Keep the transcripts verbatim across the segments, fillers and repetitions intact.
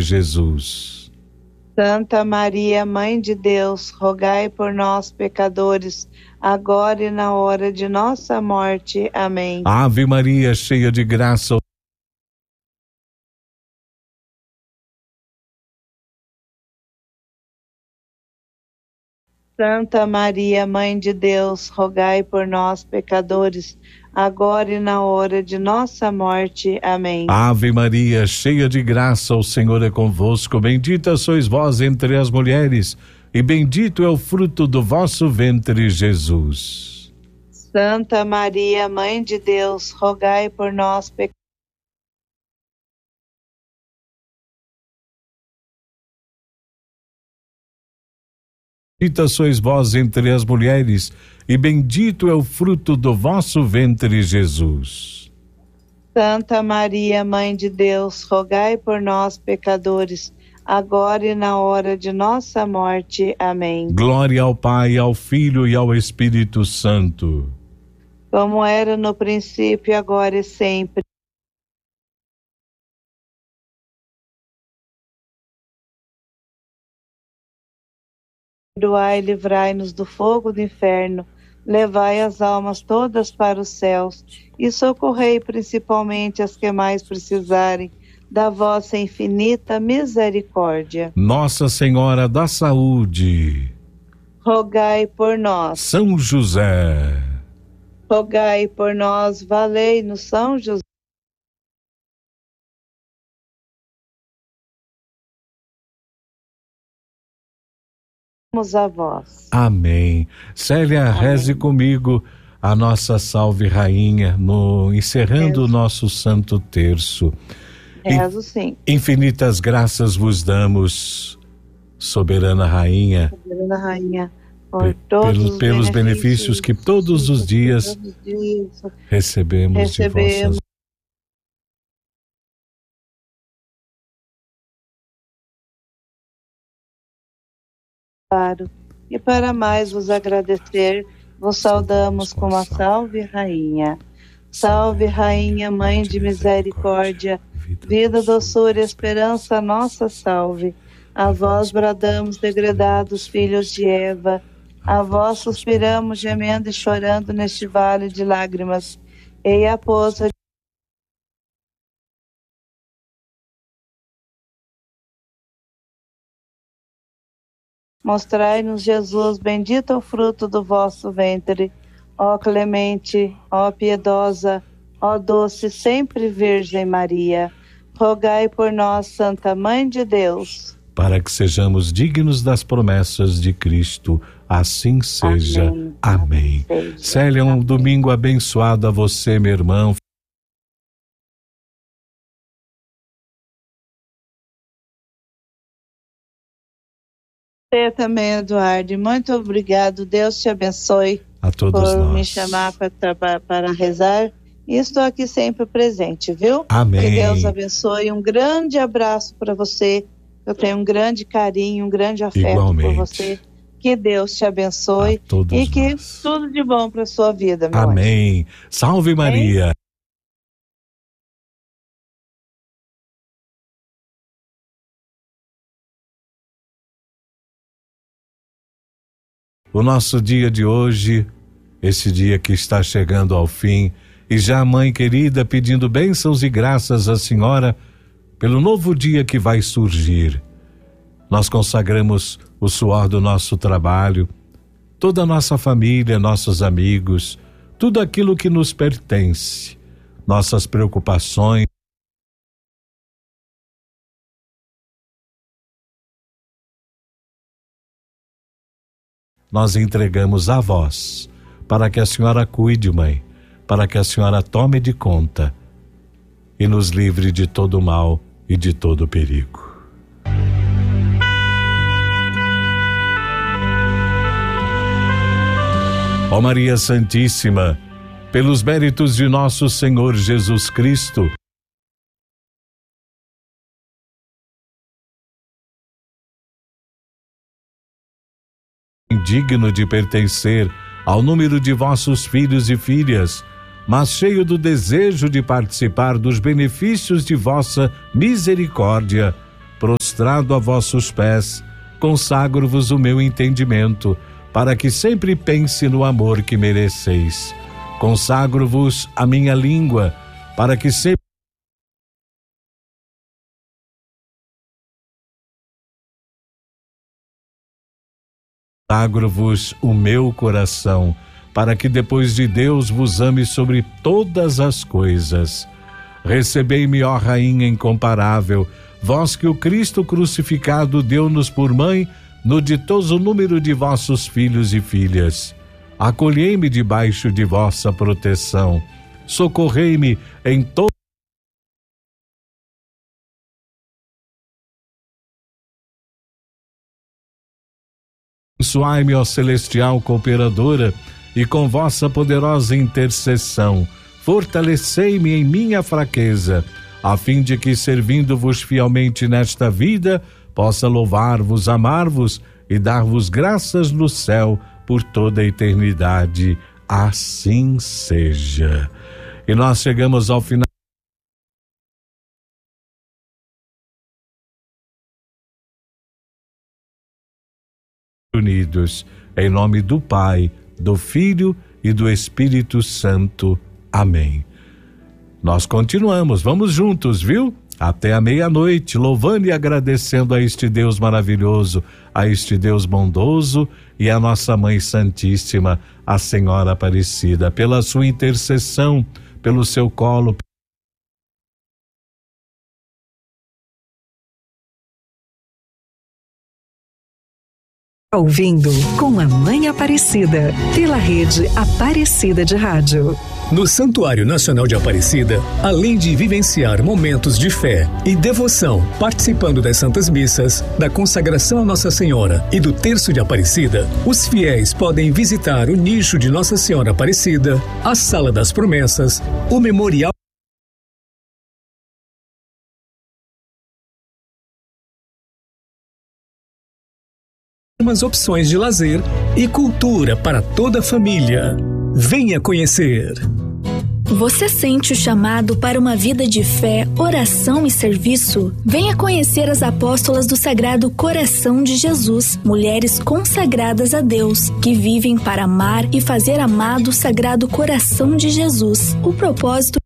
Jesus. Santa Maria, Mãe de Deus, rogai por nós, pecadores, agora e na hora de nossa morte. Amém. Ave Maria, cheia de graça, Santa Maria, Mãe de Deus, rogai por nós, pecadores, agora e na hora de nossa morte. Amém. Ave Maria, cheia de graça, o Senhor é convosco. Bendita sois vós entre as mulheres, e bendito é o fruto do vosso ventre, Jesus. Santa Maria, Mãe de Deus, rogai por nós, pecadores. Bendita sois vós entre as mulheres, e bendito é o fruto do vosso ventre, Jesus. Santa Maria, Mãe de Deus, rogai por nós, pecadores, agora e na hora de nossa morte. Amém. Glória ao Pai, ao Filho e ao Espírito Santo. Como era no princípio, agora e sempre. Perdoai e livrai-nos do fogo do inferno, levai as almas todas para os céus e socorrei principalmente as que mais precisarem da vossa infinita misericórdia. Nossa Senhora da Saúde, rogai por nós. São José, rogai por nós. Valei-nos, São José. A vós. Amém. Célia, Amém. Reze comigo a nossa Salve Rainha, no encerrando o nosso Santo Terço. Rezo sim. Infinitas graças vos damos, soberana Rainha, soberana Rainha, por todos pelos, os pelos benefícios, benefícios que todos os dias, todos os dias recebemos, recebemos de vossas. E para mais vos agradecer, vos saudamos com a Salve Rainha. Salve Rainha, Mãe de Misericórdia, vida, doçura e esperança, nossa salve. A vós bradamos, degredados filhos de Eva, a vós suspiramos, gemendo e chorando neste vale de lágrimas. Ei a poça. Mostrai-nos, Jesus, bendito o fruto do vosso ventre. Ó clemente, ó piedosa, ó doce sempre Virgem Maria, rogai por nós, Santa Mãe de Deus, para que sejamos dignos das promessas de Cristo. Assim seja. Amém. Amém. Amém. Seja. Célia, um Amém. Domingo abençoado a você, meu irmão. Você também, Eduardo. Muito obrigado. Deus te abençoe. A todos por nós. me chamar para, para rezar. E estou aqui sempre presente, viu? Amém. Que Deus abençoe. Um grande abraço para você. Eu tenho um grande carinho, um grande afeto Igualmente. por você. Que Deus te abençoe. A todos e que nós. tudo de bom para sua vida, meu Amém. anjo. Salve Maria. Amém. O nosso dia de hoje, esse dia que está chegando ao fim, e já a mãe querida pedindo bênçãos e graças à senhora pelo novo dia que vai surgir. Nós consagramos o suor do nosso trabalho, toda a nossa família, nossos amigos, tudo aquilo que nos pertence, nossas preocupações. Nós entregamos a vós, para que a senhora cuide, mãe, para que a senhora tome de conta e nos livre de todo mal e de todo perigo. Ó Maria Santíssima, pelos méritos de nosso Senhor Jesus Cristo, indigno de pertencer ao número de vossos filhos e filhas, mas cheio do desejo de participar dos benefícios de vossa misericórdia, prostrado a vossos pés, consagro-vos o meu entendimento, para que sempre pense no amor que mereceis. Consagro-vos a minha língua, para que sempre consagro-vos o meu coração, para que depois de Deus vos ame sobre todas as coisas. Recebei-me, ó Rainha incomparável, vós que o Cristo crucificado deu-nos por mãe, no ditoso número de vossos filhos e filhas. Acolhei-me debaixo de vossa proteção. Socorrei-me em todo Abençoai-me, ó celestial cooperadora, e com vossa poderosa intercessão, fortalecei-me em minha fraqueza, a fim de que, servindo-vos fielmente nesta vida, possa louvar-vos, amar-vos e dar-vos graças no céu por toda a eternidade. Assim seja. E nós chegamos ao final. Unidos, em nome do Pai, do Filho e do Espírito Santo. Amém. Nós continuamos, vamos juntos, viu? Até a meia-noite, louvando e agradecendo a este Deus maravilhoso, a este Deus bondoso e a nossa Mãe Santíssima, a Senhora Aparecida, pela sua intercessão, pelo seu colo. Ouvindo com a Mãe Aparecida, pela rede Aparecida de Rádio. No Santuário Nacional de Aparecida, além de vivenciar momentos de fé e devoção, participando das Santas Missas, da consagração a Nossa Senhora e do Terço de Aparecida, os fiéis podem visitar o nicho de Nossa Senhora Aparecida, a Sala das Promessas, o Memorial umas opções de lazer e cultura para toda a família. Venha conhecer. Você sente o chamado para uma vida de fé, oração e serviço? Venha conhecer as apóstolas do Sagrado Coração de Jesus, mulheres consagradas a Deus, que vivem para amar e fazer amado o Sagrado Coração de Jesus. O propósito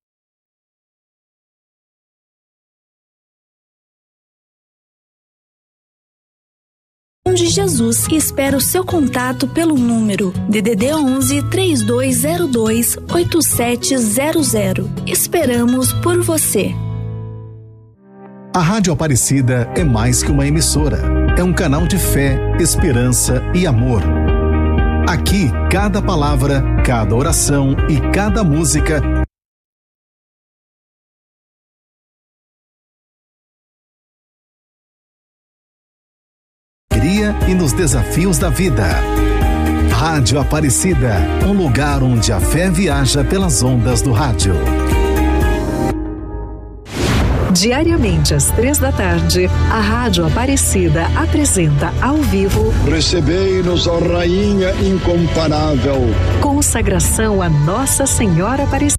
de Jesus e espera o seu contato pelo número D D D onze, três dois zero dois, oito sete zero zero. Esperamos por você. A Rádio Aparecida é mais que uma emissora. É um canal de fé, esperança e amor. Aqui, cada palavra, cada oração e cada música e nos desafios da vida. Rádio Aparecida, um lugar onde a fé viaja pelas ondas do rádio. Diariamente às três da tarde, a Rádio Aparecida apresenta ao vivo Recebei-nos, ó Rainha incomparável. Consagração a Nossa Senhora Aparecida.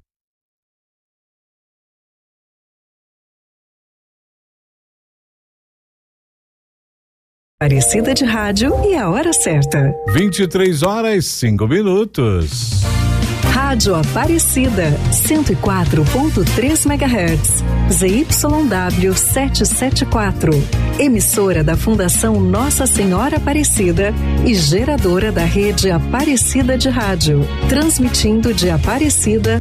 Aparecida de Rádio e a hora certa. vinte e três horas, cinco minutos. Rádio Aparecida, cento e quatro ponto três megahertz, Z Y W setecentos e setenta e quatro. Emissora da Fundação Nossa Senhora Aparecida e geradora da rede Aparecida de Rádio. Transmitindo de Aparecida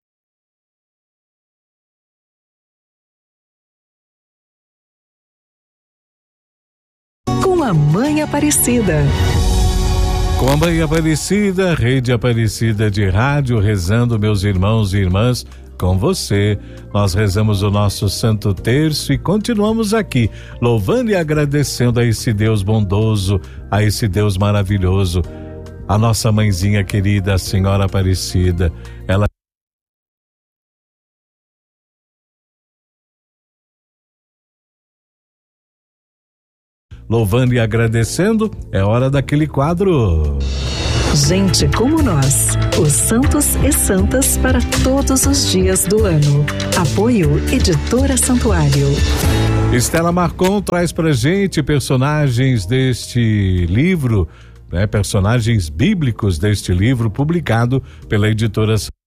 com a Mãe Aparecida. Com a Mãe Aparecida, Rede Aparecida de Rádio, rezando, meus irmãos e irmãs, com você. Nós rezamos o nosso Santo Terço e continuamos aqui, louvando e agradecendo a esse Deus bondoso, a esse Deus maravilhoso, a nossa mãezinha querida, a Senhora Aparecida. Ela louvando e agradecendo, é hora daquele quadro. Gente como nós, os santos e santas para todos os dias do ano. Apoio Editora Santuário. Estela Marcon traz pra gente personagens deste livro, né, personagens bíblicos deste livro publicado pela Editora Santuário.